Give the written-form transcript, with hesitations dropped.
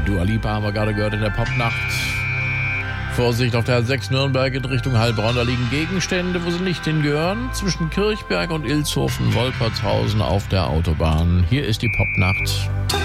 Dua Lipa haben wir gerade gehört in der Popnacht. Vorsicht auf der A6 Nürnberg in Richtung Heilbronn. Da liegen Gegenstände, wo sie nicht hingehören. Zwischen Kirchberg und Ilshofen, Wolpertshausen auf der Autobahn. Hier ist die Popnacht.